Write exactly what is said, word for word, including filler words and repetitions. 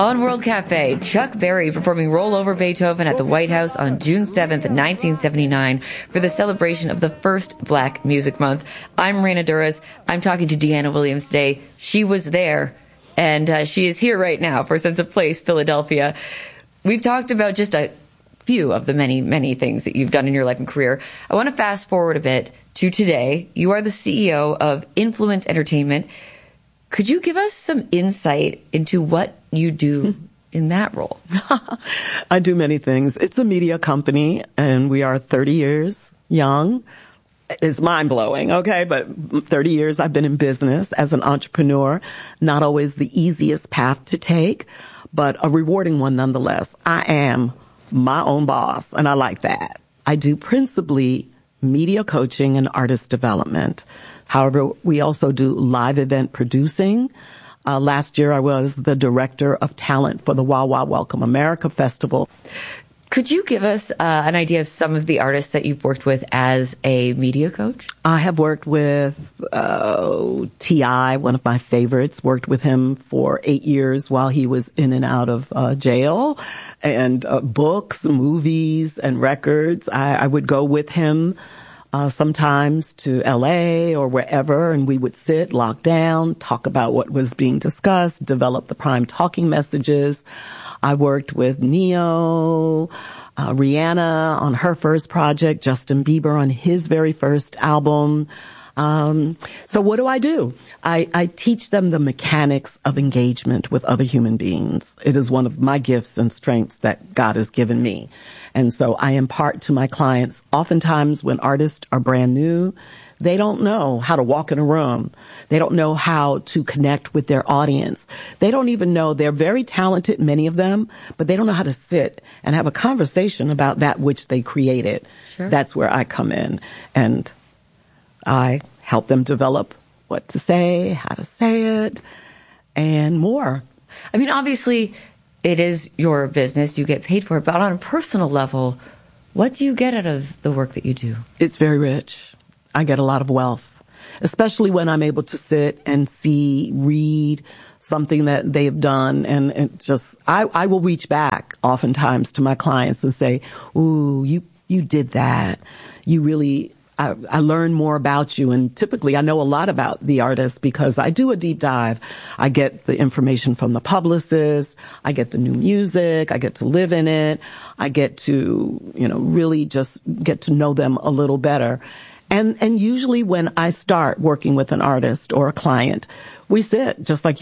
On World Cafe, Chuck Berry performing Roll Over Beethoven at the White House on June seventh, nineteen seventy-nine for the celebration of the first Black Music Month. I'm Raina Duras. I'm talking to Deanna Williams today. She was there, and uh, she is here right now for Sense of Place, Philadelphia. We've talked about just a few of the many, many things that you've done in your life and career. I want to fast forward a bit to today. You are the C E O of Influence Entertainment. Could you give us some insight into what you do in that role? I do many things. It's a media company, and we are thirty years young. It's mind-blowing, okay? But thirty years I've been in business as an entrepreneur. Not always the easiest path to take, but a rewarding one nonetheless. I am my own boss, and I like that. I do principally media coaching and artist development. However, we also do live event producing. Uh, last year, I was the director of talent for the Wow Wow Welcome America Festival. Could you give us uh, an idea of some of the artists that you've worked with as a media coach? I have worked with uh, T I, one of my favorites, worked with him for eight years while he was in and out of uh, jail, and uh, books, movies, and records. I, I would go with him Uh, sometimes to L A or wherever, and we would sit, lock down, talk about what was being discussed, develop the prime talking messages. I worked with Neo, uh, Rihanna on her first project, Justin Bieber on his very first album. Um, so what do I do? I, I teach them the mechanics of engagement with other human beings. It is one of my gifts and strengths that God has given me. And so I impart to my clients, oftentimes when artists are brand new, they don't know how to walk in a room. They don't know how to connect with their audience. They don't even know, they're very talented, many of them, but they don't know how to sit and have a conversation about that which they created. Sure. That's where I come in, and I help them develop what to say, how to say it, and more. I mean, obviously, it is your business. You get paid for it. But on a personal level, what do you get out of the work that you do? It's very rich. I get a lot of wealth, especially when I'm able to sit and see, read something that they've done. And it just, I, I will reach back oftentimes to my clients and say, ooh, you, you did that. You really... I, I learn more about you, and typically I know a lot about the artist because I do a deep dive. I get the information from the publicist. I get the new music. I get to live in it. I get to, you know, really just get to know them a little better. And, and usually when I start working with an artist or a client, we sit just like you.